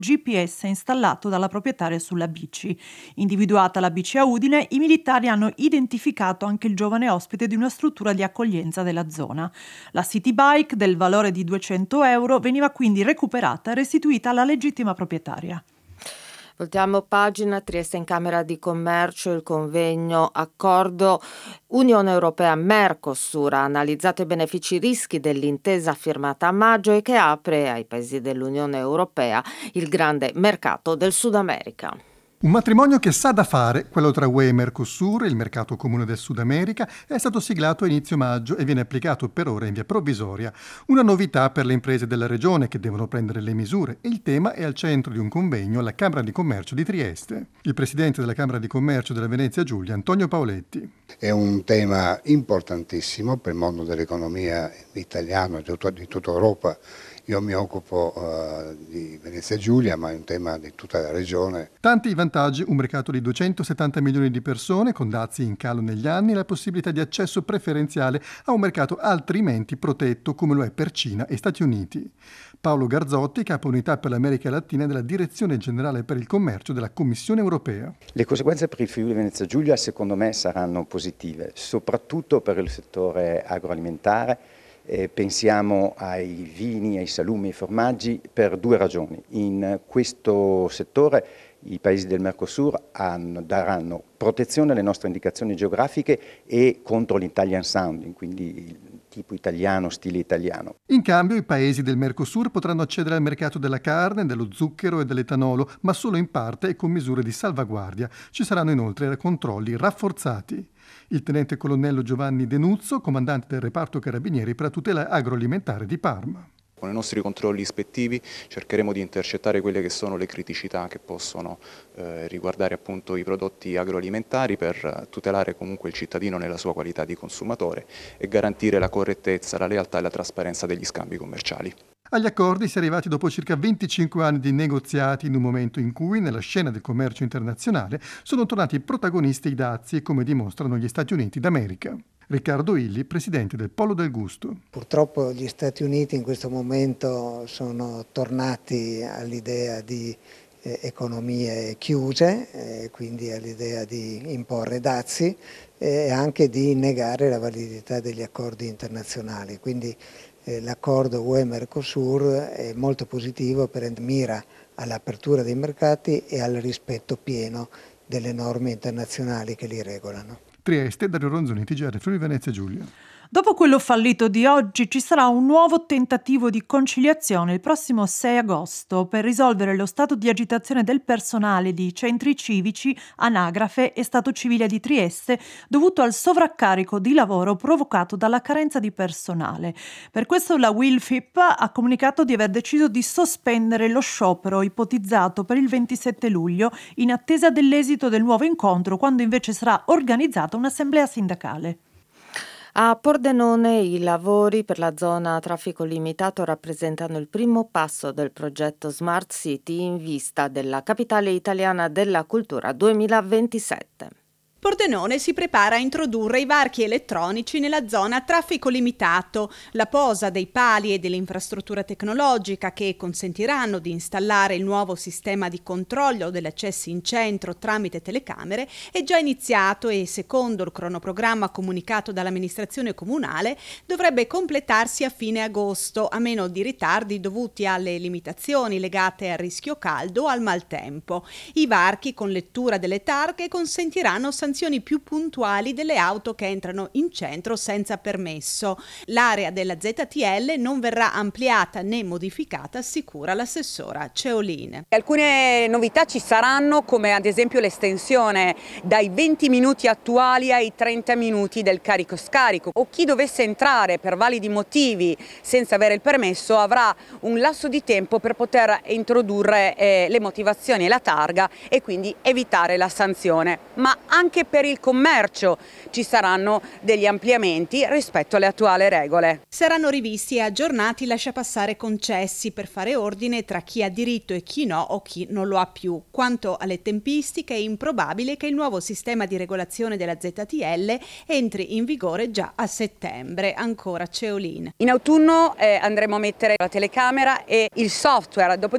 GPS installato dalla proprietaria sulla bici. Individuata la bici a Udine, i militari hanno identificato anche il giovane ospite di una struttura di accoglienza della zona. La City Bike, del valore di 200 euro, veniva quindi recuperata e restituita alla legittima proprietaria. Voltiamo pagina. Trieste in Camera di Commercio, il convegno accordo Unione Europea-Mercosur ha analizzato i benefici rischi dell'intesa firmata a maggio e che apre ai paesi dell'Unione Europea il grande mercato del Sud America. Un matrimonio che sa da fare, quello tra UE e Mercosur, il mercato comune del Sud America, è stato siglato a inizio maggio e viene applicato per ora in via provvisoria. Una novità per le imprese della regione che devono prendere le misure e il tema è al centro di un convegno alla Camera di Commercio di Trieste. Il presidente della Camera di Commercio della Venezia Giulia, Antonio Paoletti. È un tema importantissimo per il mondo dell'economia italiano e di tutta Europa. Io mi occupo di Venezia Giulia, ma è un tema di tutta la regione. Tanti i vantaggi: un mercato di 270 milioni di persone, con dazi in calo negli anni, e la possibilità di accesso preferenziale a un mercato altrimenti protetto come lo è per Cina e Stati Uniti. Paolo Garzotti, capo unità per l'America Latina della Direzione Generale per il Commercio della Commissione Europea. Le conseguenze per il Friuli Venezia Giulia secondo me saranno positive, soprattutto per il settore agroalimentare. Pensiamo ai vini, ai salumi, ai formaggi per due ragioni. In questo settore i paesi del Mercosur daranno protezione alle nostre indicazioni geografiche e contro l'Italian sounding, quindi il tipo italiano, stile italiano. In cambio i paesi del Mercosur potranno accedere al mercato della carne, dello zucchero e dell'etanolo, ma solo in parte e con misure di salvaguardia. Ci saranno inoltre controlli rafforzati. Il tenente colonnello Giovanni Denuzzo, comandante del reparto Carabinieri per la tutela agroalimentare di Parma. Con i nostri controlli ispettivi cercheremo di intercettare quelle che sono le criticità che possono riguardare appunto i prodotti agroalimentari per tutelare comunque il cittadino nella sua qualità di consumatore e garantire la correttezza, la lealtà e la trasparenza degli scambi commerciali. Agli accordi si è arrivati dopo circa 25 anni di negoziati, in un momento in cui nella scena del commercio internazionale sono tornati protagonisti i dazi, come dimostrano gli Stati Uniti d'America. Riccardo Illi, presidente del Polo del Gusto. Purtroppo gli Stati Uniti in questo momento sono tornati all'idea di economie chiuse, quindi all'idea di imporre dazi e anche di negare la validità degli accordi internazionali. Quindi l'accordo UE-Mercosur è molto positivo per mira all'apertura dei mercati e al rispetto pieno delle norme internazionali che li regolano. Trieste, Dario Ronzoni, TGR Friuli Venezia Giulia. Dopo quello fallito di oggi ci sarà un nuovo tentativo di conciliazione il prossimo 6 agosto per risolvere lo stato di agitazione del personale di centri civici, anagrafe e stato civile di Trieste dovuto al sovraccarico di lavoro provocato dalla carenza di personale. Per questo la WILFIP ha comunicato di aver deciso di sospendere lo sciopero ipotizzato per il 27 luglio in attesa dell'esito del nuovo incontro, quando invece sarà organizzata un'assemblea sindacale. A Pordenone i lavori per la zona a traffico limitato rappresentano il primo passo del progetto Smart City in vista della Capitale Italiana della Cultura 2027. Pordenone si prepara a introdurre i varchi elettronici nella zona a traffico limitato. La posa dei pali e dell'infrastruttura tecnologica che consentiranno di installare il nuovo sistema di controllo degli accessi in centro tramite telecamere è già iniziato e, secondo il cronoprogramma comunicato dall'amministrazione comunale, dovrebbe completarsi a fine agosto, a meno di ritardi dovuti alle limitazioni legate al rischio caldo o al maltempo. I varchi con lettura delle targhe consentiranno sanzioni più puntuali delle auto che entrano in centro senza permesso. L'area della ZTL non verrà ampliata né modificata, assicura l'assessora Ceolin. Alcune novità ci saranno, come ad esempio l'estensione dai 20 minuti attuali ai 30 minuti del carico-scarico, o chi dovesse entrare per validi motivi senza avere il permesso avrà un lasso di tempo per poter introdurre le motivazioni e la targa e quindi evitare la sanzione. Ma anche per il commercio ci saranno degli ampliamenti rispetto alle attuali regole. Saranno rivisti e aggiornati i lasciapassare concessi per fare ordine tra chi ha diritto e chi no o chi non lo ha più. Quanto alle tempistiche è improbabile che il nuovo sistema di regolazione della ZTL entri in vigore già a settembre, ancora Ceolin. In autunno andremo a mettere la telecamera e il software, dopodiché